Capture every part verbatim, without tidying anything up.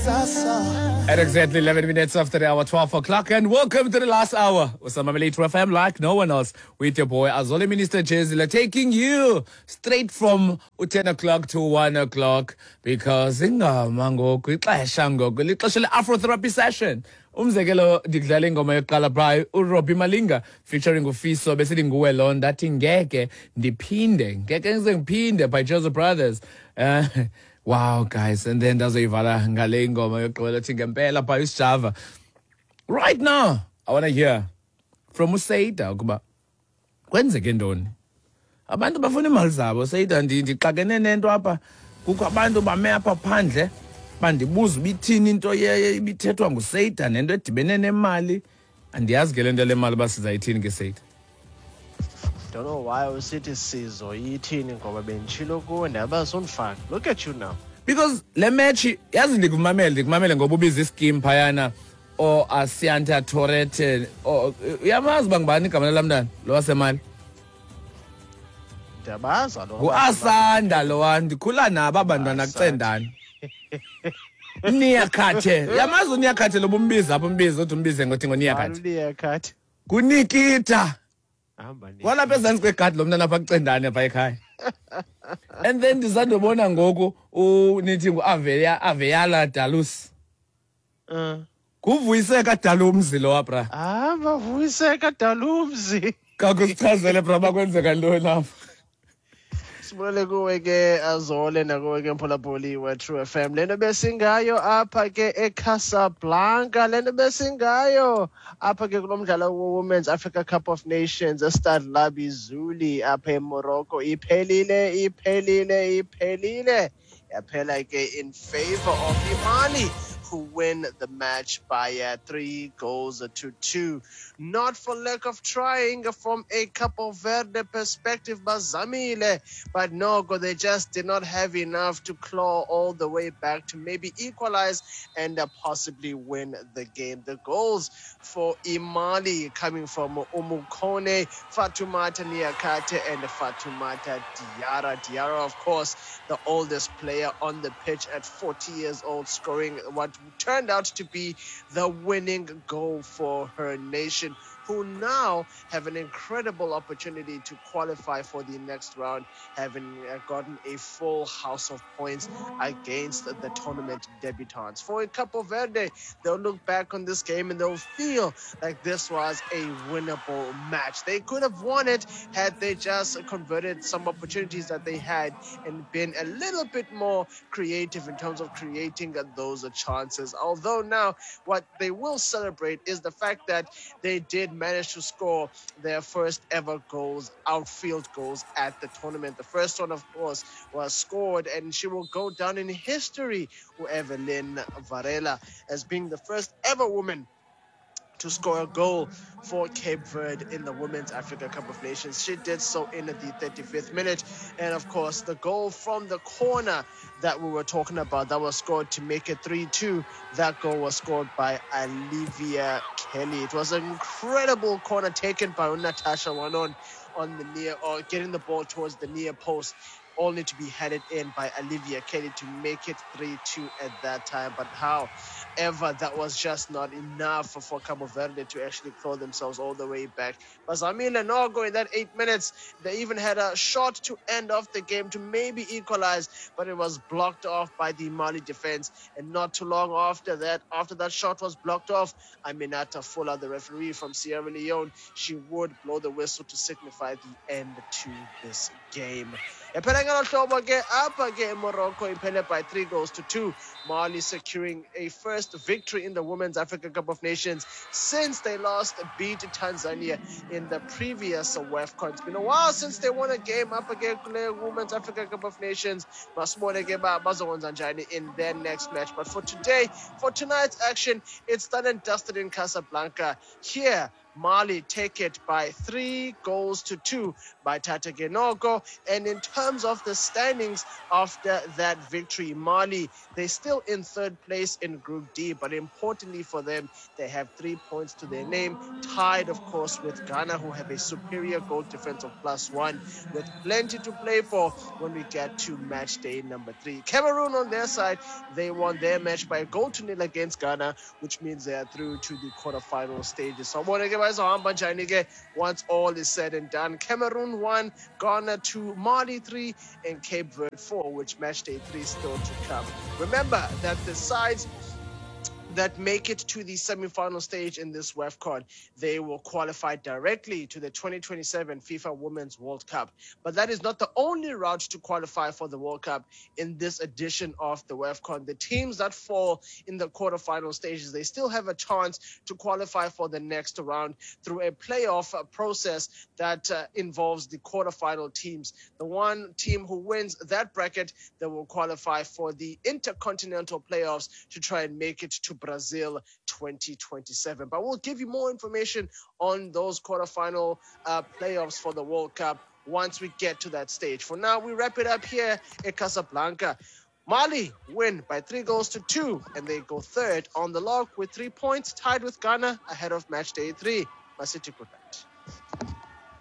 At exactly eleven minutes after the hour, twelve o'clock, and welcome to the last hour with some True F M like no one else. With your boy Azole Minister Jezila, taking you straight from ten o'clock to one o'clock because ingama ngoku ixesha ngoku lixesha le-Afro-therapy session. Umzekelo ndidlala ingoma yokuqala brayo uRobbie Malinga featuring uFiso besithi nguwe lo ndathi ngeke ndiphinde ngeke ngize ngiphinde by Joseph Brothers. Uh, Wow, guys, and then ndazoyivala ngale ngoma yokugqibela ethi ngempela by uSjava. Right now, I want to hear from uSeida ukuba kwenzeke ntoni. Abantu bafuna imali zabo. Seida ndixakene nento apha. Kukho abantu bame apha phandle bandibuza ubithini into ibithethwa nguSeida nento edibene nemali. Andiyazi ke le nto le mali basizayithini ke Seida. Don't know why usithi sizo yithini ngoba benditshilo kuwe ndabasonifaka. Look at you now. Because le match yazi ndikumamele ndikumamele ngoba ubiza ischeme phayana o Asianta Torete o uyamazi bangibani igama lamntana lo wasemali. Ndiyabaza lo. Uasanda lo ndikhula nabo abantwana kucendani. Niyakhathe yamazi uniyakhathe lo bumbiza apho umbiza uthi umbize ngothi ngoniyakhathe. Niyakhathe. Kunikita. Wala phezansi kwegadi lo mntana apha kucendane apha ekhaya. And then ndisandobona ngoku unithi nguAveya Aveyala Dalus. Uh. Kuvuyiseka Dalumzi lo apha. Ah, bavuyiseka Dalumzi. Kakusichazele bra bakwenzeka ntoni apha. Sibonele kuwe ke Azole nakuwe ke Mphulaphuli we True F M. Lento besingayo apha ke eCasablanca, lento besingayo apha ke kulomdlalo women's Africa Cup of Nations eStade Labi Zuli apha eMorocco. Iphelile, iphelile, iphelile. Yaphela ke in favor of Imali, who win the match by uh, three goals to two. Not for lack of trying from a Capo Verde perspective, Bazamile, but no, because they just did not have enough to claw all the way back to maybe equalize and uh, possibly win the game. The goals for Imali coming from Umukone, Fatumata Niakate, and Fatumata Diara. Diara, of course, the oldest player on the pitch at forty years old, scoring what turned out to be the winning goal for her nation, who now have an incredible opportunity to qualify for the next round, having gotten a full house of points against the tournament debutants. For Capo Verde, they'll look back on this game and they'll feel like this was a winnable match. They could have won it had they just converted some opportunities that they had and been a little bit more creative in terms of creating those chances. Although now what they will celebrate is the fact that they did managed to score their first ever goals, outfield goals at the tournament. The first one, of course, was scored, and she will go down in history, Evelyn Varela, as being the first ever woman to score a goal for Cape Verde in the Women's Africa Cup of Nations. She did so in the thirty-fifth minute. And of course, the goal from the corner that we were talking about, that was scored to make it three two. That goal was scored by Olivia Kelly. It was an incredible corner taken by Natasha Wanon on the near, or getting the ball towards the near post, only to be headed in by Olivia Kelly to make it three two at that time. But however, that was just not enough for, for Cabo Verde to actually claw themselves all the way back. Bazamile Nogo in that eight minutes, they even had a shot to end off the game to maybe equalize, but it was blocked off by the Mali defense. And not too long after that, after that shot was blocked off, Aminata Fuller, the referee from Sierra Leone, she would blow the whistle to signify the end to this game. Morocco impelled by three goals to two. Mali securing a first victory in the Women's Africa Cup of Nations since they lost beat Tanzania in the previous WAFCON. It's been a while since they won a game up against the Women's Africa Cup of Nations. In their next match. But for today, for tonight's action, it's done and dusted in Casablanca. Here, Mali take it by three goals to two by Tata Genoko. And in terms of the standings after that victory, Mali, they're still in third place in Group D, but importantly for them, they have three points to their name, tied, of course, with Ghana, who have a superior goal difference of plus one, with plenty to play for when we get to match day number three. Cameroon, on their side, they won their match by a goal to nil against Ghana, which means they are through to the quarterfinal stages. So once all is said and done, Cameroon one, Ghana two, Mali three, and Cape Verde four, which match day three still to come. Remember that the sides that make it to the semi-final stage in this WAFCON, they will qualify directly to the twenty twenty-seven FIFA Women's World Cup. But that is not the only route to qualify for the World Cup in this edition of the WAFCON. The teams that fall in the quarterfinal stages, they still have a chance to qualify for the next round through a playoff process that uh, involves the quarterfinal teams. The one team who wins that bracket, they will qualify for the intercontinental playoffs to try and make it to Brazil twenty twenty-seven. But we'll give you more information on those quarterfinal uh, playoffs for the World Cup once we get to that stage. For now, we wrap it up here at Casablanca. Mali win by three goals to two, and they go third on the log with three points, tied with Ghana ahead of match day three. Masithi good night.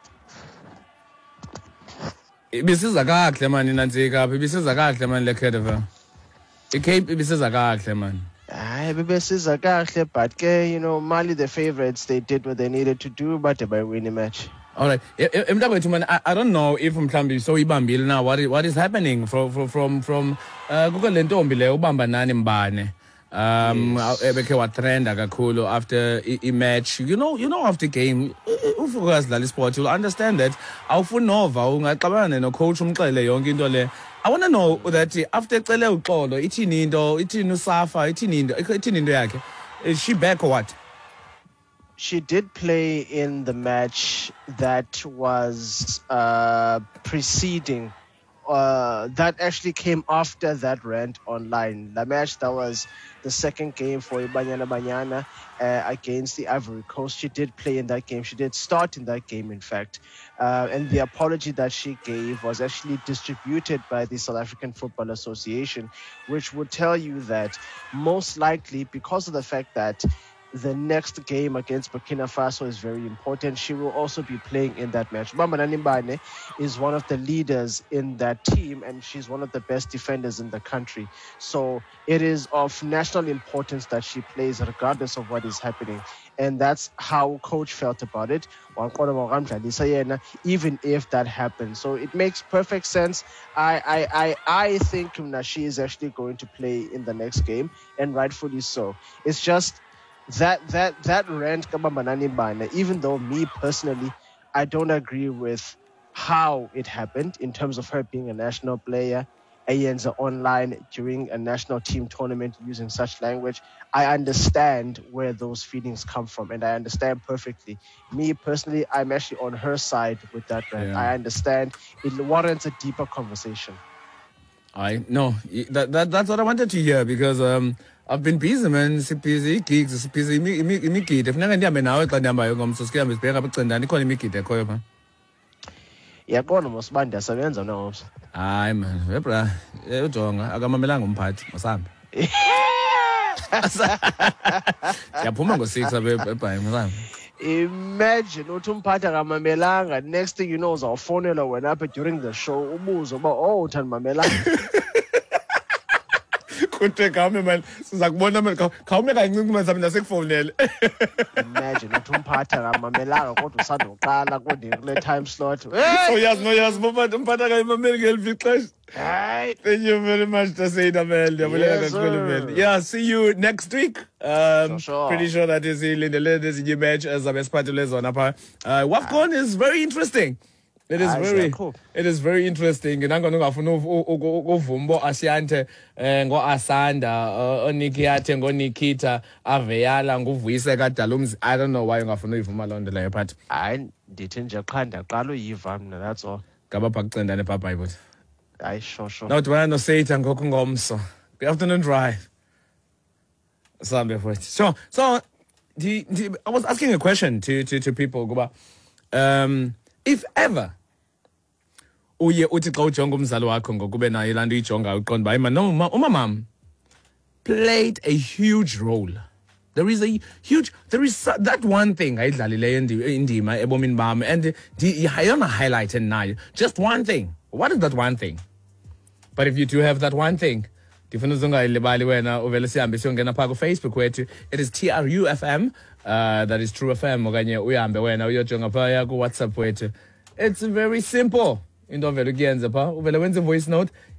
Ibisiza kahle man inantsika apha ibisiza kahle man le Cape iCape ibisiza kahle man. Hayi bebesiza kahle, but ke you know Mali the favorites, they did what they needed to do, but they by winning match. All right, mntaqwethu man, I, I don't know if mhlambi so ibambile now what is, what is happening from from from from uh kuke le ntombi le ubamba nani Mbane. Um ebekhe watrenda kakhulu after i match, you know you know after game ufocus la sport, you'll understand that awufuni nova ungaxabana no coach umxele yonke into le. I want to know that after cele uxolo ithini into ithini uSafa ithini into ithini into yakhe, is she back or what? She did play in the match that was uh, preceding, uh, that actually came after that rant online. The match that was the second game for Banyana Banyana uh, against the Ivory Coast. She did play in that game. She did start in that game, in fact. Uh, and the apology that she gave was actually distributed by the South African Football Association, which would tell you that most likely, because of the fact that the next game against Burkina Faso is very important, she will also be playing in that match. Mbambanani Mbane is one of the leaders in that team, and she's one of the best defenders in the country. So it is of national importance that she plays regardless of what is happening. And that's how coach felt about it, even if that happens. So it makes perfect sense. I I I, I think she is actually going to play in the next game, and rightfully so. It's just that that that rant, even though me personally, I don't agree with how it happened in terms of her being a national player, Ayenza online during a national team tournament using such language. I understand where those feelings come from, and I understand perfectly. Me personally, I'm actually on her side with that rant. Yeah. I understand it warrants a deeper conversation. I no, that, that that's what I wanted to hear, because um I've been busy, man. Busy gigs, busy imigide. Funeka ndihambe nawe xa ndihambayo ngomso sikhambe sibheke apha eCendane, ikhona imigide ekhoyo pha. Yabona mos uba ndiyasebenza nomso. Hayi man, webra ujonga akamamelanga umphathi masambe. Yaphuma ngo-six apha ebhayi masambe. Imagine uthi umphathi akamamelanga, next thing you know uzawufonela wena apha during the show ubuzo uba oh uthanda mamelanga. Kuthe man siza kubona man khawume kancinci man sami nasekufonele. Imagine uthi umphathi akamamelanga kodwa usandoqala kule time slot. Oh yes, no yes, umphathi umphathi akayimameli ngeliphi ixesha. Hayi, thank you very much Tasina Mel. Yes, yeah, see you next week. Um, sure, sure. Pretty sure that is in the latest match as a best part of Lezona. Uh, WAFCON is very interesting. It is very, cool. It is very interesting. Ngangona ngafuna uvumbo Asiante ngo Asanda onikiate ngo Nikita Aveyala nguvuyise kaDalumzi. I don't know why ngafuna ivuma lonto leyo but hayi ndithi nje qha ndaqala uyiva mina, that's all. Ngaba phakucendane pha Bible. Hayi sure sure. Now dibana no Satan ngoku ngomso. Good afternoon drive. Sambe futhi. So so the, the, I was asking a question to to, to people kuba um if ever uye uthi xa ujonga umzali wakho ngokube nayo laa nto uyijonga uqonda uba no umamam played a huge role. There is a huge, there is that one thing ayidlalileyo indima ebomini bam, and ayona highlight nayo, just one thing. What is that one thing? But if you do have that one thing, ndifuna uzongayilibali wena uvele sihambe siyongena phaa ku-Facebook wethu. It is T R U F M, uh, that is True F M, okanye uhambe wena uyojonga phaya ku-WhatsApp wethu. It's very simple into ovele ukuyenza phaa, uvele wenze voice note,